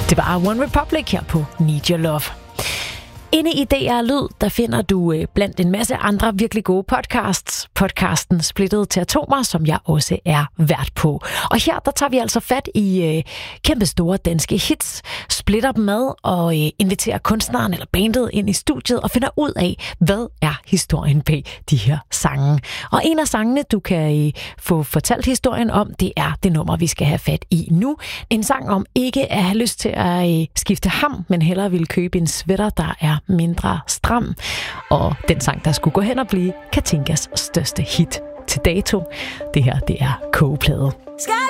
Det var One Republic her på Need Your Love. Inde i DR Lyd, der finder du blandt en masse andre virkelig gode podcasten Splittet til Atomer, som jeg også er vært på. Og her, der tager vi altså fat i kæmpe store danske hits, splitter dem ad og inviterer kunstneren eller bandet ind i studiet og finder ud af, hvad er historien bag de her sange. Og en af sangene, du kan få fortalt historien om, det er det nummer, vi skal have fat i nu. En sang om ikke at have lyst til at skifte ham, men hellere ville købe en sweater, der er mindre stram. Og den sang, der skulle gå hen og blive Katinkas største hit til dato. Det her, det er Kogeplade.